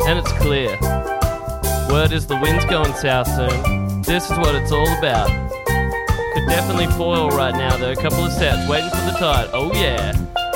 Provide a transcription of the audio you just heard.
and it's clear. Word is the wind's going south soon. This is what it's all about. Could definitely foil right now though. A couple of sets waiting for the tide. Oh yeah.